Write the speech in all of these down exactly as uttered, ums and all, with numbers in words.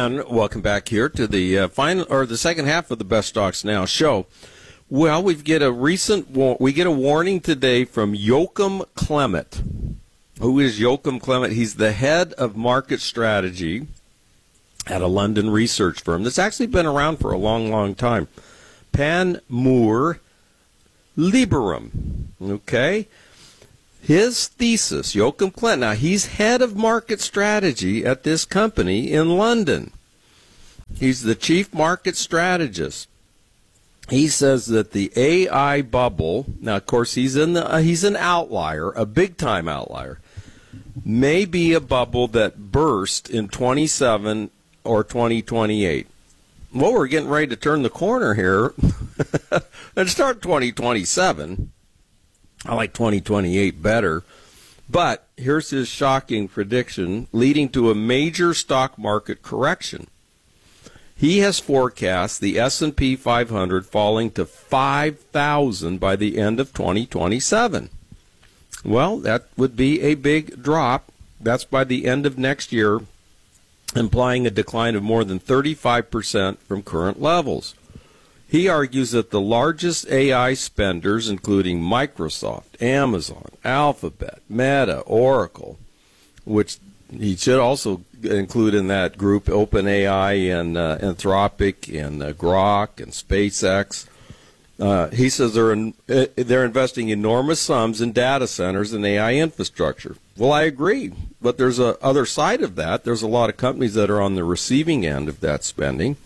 And welcome back here to the uh, final or the second half of the Best Stocks Now show. Well, we get a recent we get a warning today from Joachim Clement. Who is Joachim Clement? He's the head of market strategy at a London research firm that's actually been around for a long, long time. Panmure Liberum. Okay? His thesis, Joachim Clement, now he's head of market strategy at this company in London. He's the chief market strategist. He says that the A I bubble, now of course he's in the uh, he's an outlier, a big time outlier, may be a bubble that burst in twenty-seven or twenty twenty-eight. Well, we're getting ready to turn the corner here and start twenty twenty-seven. I like twenty twenty-eight better. But here's his shocking prediction, leading to a major stock market correction. He has forecast the S and P five hundred falling to five thousand by the end of twenty twenty-seven. Well, that would be a big drop. That's by the end of next year, implying a decline of more than thirty-five percent from current levels. He argues that the largest A I spenders, including Microsoft, Amazon, Alphabet, Meta, Oracle, which he should also include in that group OpenAI and uh, Anthropic and uh, Grok and SpaceX. Uh, he says they're in, uh, they're investing enormous sums in data centers and A I infrastructure. Well, I agree, but there's a other side of that. There's a lot of companies that are on the receiving end of that spending.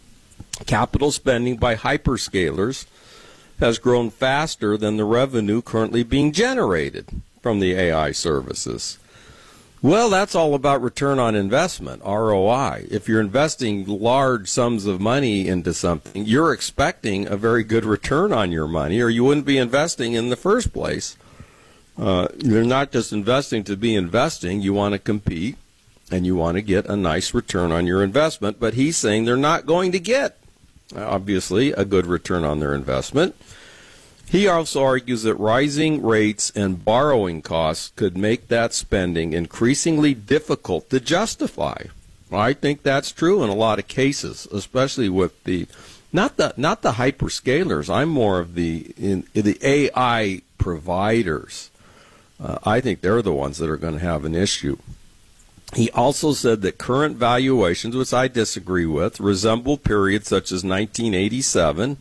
Capital spending by hyperscalers has grown faster than the revenue currently being generated from the A I services. Well, that's all about return on investment, R O I. If you're investing large sums of money into something, you're expecting a very good return on your money, or you wouldn't be investing in the first place. Uh, you're not just investing to be investing. You want to compete, and you want to get a nice return on your investment. But he's saying they're not going to get, obviously, a good return on their investment. He also argues that rising rates and borrowing costs could make that spending increasingly difficult to justify. I think that's true in a lot of cases, especially with the not the not the hyperscalers. I'm more of the in, in the A I providers. Uh, I think they're the ones that are going to have an issue. He also said that current valuations, which I disagree with, resemble periods such as nineteen eighty-seven.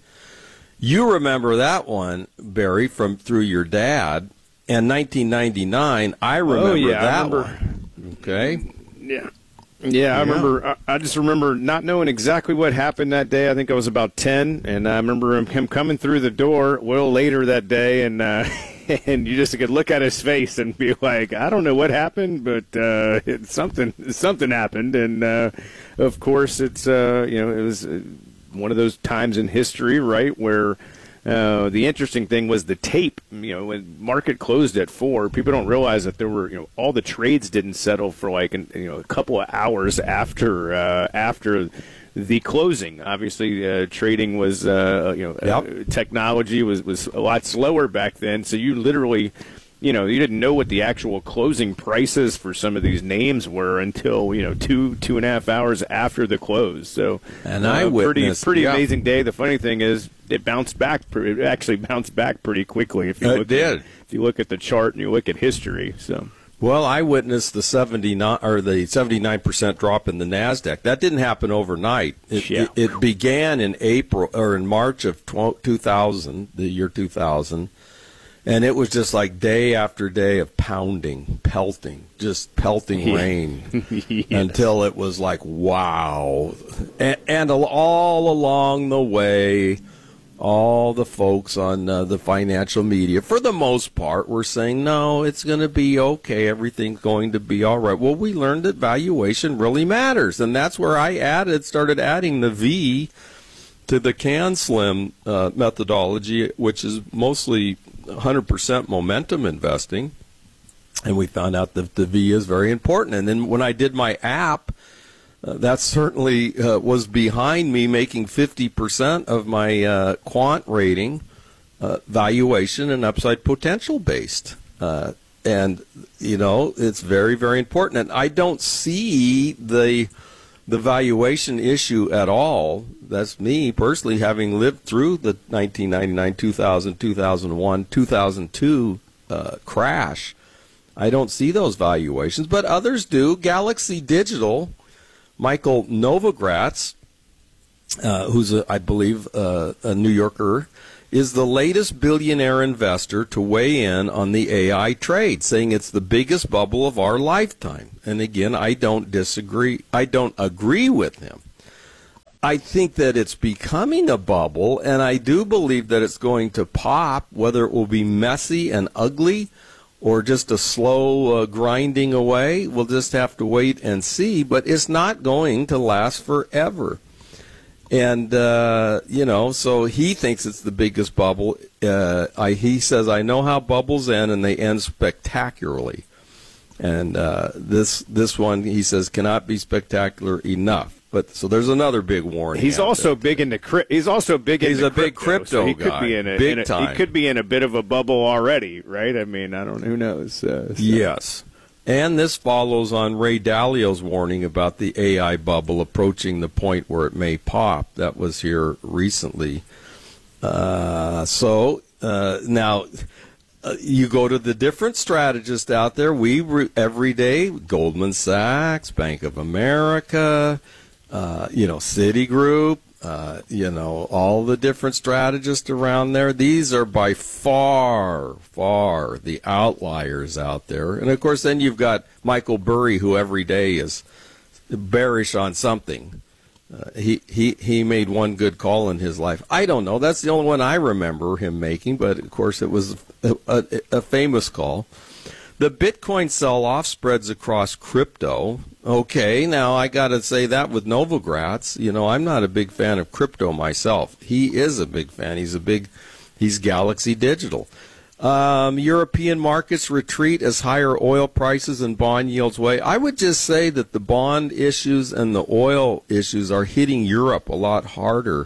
You remember that one, Barry, from through your dad, and nineteen ninety-nine. I remember oh, yeah, that I remember. one. Okay. Yeah. Yeah, I remember. I, I just remember not knowing exactly what happened that day. I think I was about ten, and I remember him, him coming through the door a little later that day, and uh, and you just could look at his face and be like, I don't know what happened, but uh, it, something something happened, and uh, of course it's uh, you know it was. Uh, one of those times in history, right, where uh, the interesting thing was the tape. You know, when market closed at four, people don't realize that there were, you know, all the trades didn't settle for like, an, you know, a couple of hours after uh, after the closing. Obviously, uh, trading was, uh, you know, yep. uh, technology was was a lot slower back then. So you literally. You know, you didn't know what the actual closing prices for some of these names were until, you know, two, two and a half hours after the close. So, and uh, I pretty, pretty yeah. amazing day. The funny thing is, it bounced back. It actually bounced back pretty quickly. If you it look did. At, if you look at the chart and you look at history. So, well, I witnessed the seventy-nine or the seventy-nine percent drop in the Nasdaq. That didn't happen overnight. It, yeah. it, it began in April or in March of two thousand, the year two thousand. And it was just like day after day of pounding, pelting, just pelting rain yes. until it was like, wow. And, and all along the way, all the folks on uh, the financial media, for the most part, were saying, no, it's going to be okay. Everything's going to be all right. Well, we learned that valuation really matters. And that's where I added, started adding the V to the CanSlim uh, methodology, which is mostly one hundred percent momentum investing, and we found out that the V is very important. And then when I did my app, uh, that certainly uh, was behind me making fifty percent of my uh, quant rating uh, valuation and upside potential based. Uh, and, you know, it's very, very important. And I don't see the the valuation issue at all. That's me personally, having lived through the nineteen ninety-nine, two thousand, two thousand one, two thousand two uh, crash. I don't see those valuations, but others do. Galaxy Digital, Michael Novogratz, uh, who's, a, I believe, uh, a New Yorker, is the latest billionaire investor to weigh in on the A I trade, saying it's the biggest bubble of our lifetime. And again, I don't disagree. I don't agree with him. I think that it's becoming a bubble, and I do believe that it's going to pop, whether it will be messy and ugly or just a slow uh, grinding away. We'll just have to wait and see, but it's not going to last forever. And, uh, you know, so he thinks it's the biggest bubble. Uh, I, he says, I know how bubbles end, and they end spectacularly. And uh, this this one, he says, cannot be spectacular enough. But so there's another big warning. He's also there. big into cri- he's also big he's into a big crypto so he guy, could be in a, big in a, time. He could be in a bit of a bubble already, right? I mean, I don't. Who knows? Uh, so. Yes. And this follows on Ray Dalio's warning about the A I bubble approaching the point where it may pop. That was here recently. Uh, so uh, now uh, you go to the different strategists out there. We re- every day, Goldman Sachs, Bank of America, uh, you know, Citigroup. Uh, you know, all the different strategists around there, these are by far, far the outliers out there. And, of course, then you've got Michael Burry, who every day is bearish on something. Uh, he, he, he made one good call in his life. I don't know. That's the only one I remember him making, but, of course, it was a, a, a famous call. The Bitcoin sell-off spreads across crypto. Okay, now I got to say that with Novogratz. You know, I'm not a big fan of crypto myself. He is a big fan. He's a big, he's Galaxy Digital. Um, European markets retreat as higher oil prices and bond yields weigh. I would just say that the bond issues and the oil issues are hitting Europe a lot harder.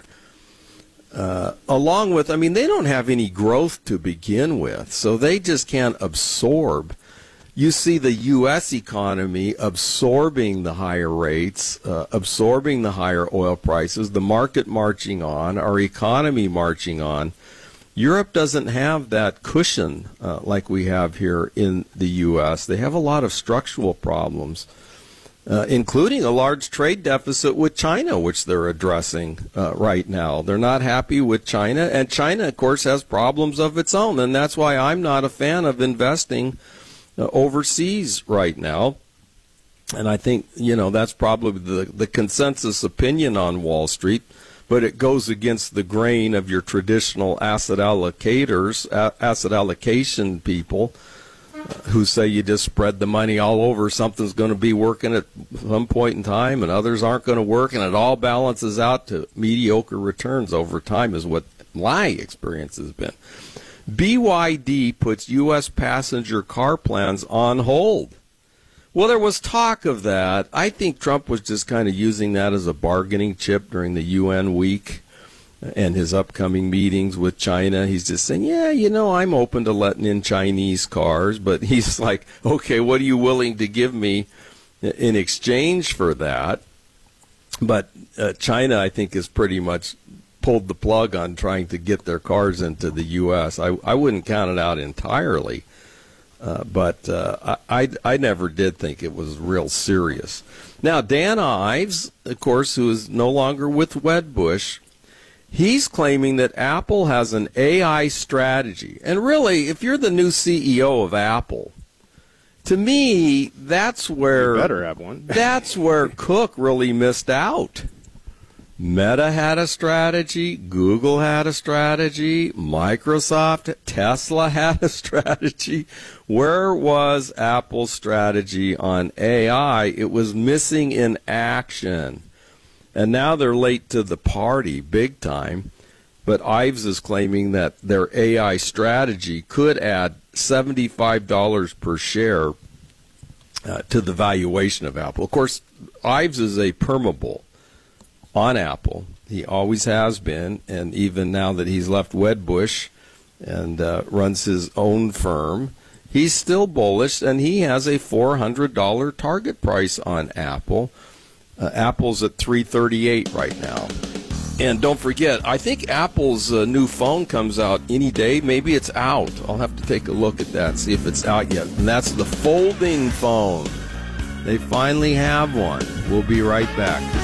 Uh, along with, I mean, they don't have any growth to begin with, so they just can't absorb. You see the U S economy absorbing the higher rates, uh, absorbing the higher oil prices, the market marching on, our economy marching on. Europe doesn't have that cushion uh, like we have here in the U S. They have a lot of structural problems, uh, including a large trade deficit with China, which they're addressing uh, right now. They're not happy with China, and China, of course, has problems of its own, and that's why I'm not a fan of investing uh, overseas right now. And I think, you know, that's probably the, the consensus opinion on Wall Street, but it goes against the grain of your traditional asset allocators, a- asset allocation people, who say you just spread the money all over. Something's going to be working at some point in time, and others aren't going to work, and it all balances out to mediocre returns over time is what my experience has been. B Y D puts U S passenger car plans on hold. Well, there was talk of that. I think Trump was just kind of using that as a bargaining chip during the U N week and his upcoming meetings with China. He's just saying, yeah, you know, I'm open to letting in Chinese cars, but he's like, okay, what are you willing to give me in exchange for that? But uh, China, I think, has pretty much pulled the plug on trying to get their cars into the U S. I, I wouldn't count it out entirely, uh, but uh, I, I, I never did think it was real serious. Now, Dan Ives, of course, who is no longer with Wedbush, he's claiming that Apple has an A I strategy. And really, if you're the new C E O of Apple, to me, that's where you better have one. That's where Cook really missed out. Meta had a strategy, Google had a strategy, Microsoft, Tesla had a strategy. Where was Apple's strategy on A I? It was missing in action. And now they're late to the party, big time. But Ives is claiming that their A I strategy could add seventy-five dollars per share uh, to the valuation of Apple. Of course, Ives is a permabull on Apple. He always has been, and even now that he's left Wedbush and uh, runs his own firm, he's still bullish, and he has a four hundred dollars target price on Apple. Uh, Apple's at three thirty-eight right now. And don't forget, I think Apple's uh, new phone comes out any day. Maybe it's out. I'll have to take a look at that, see if it's out yet. And that's the folding phone. They finally have one. We'll be right back.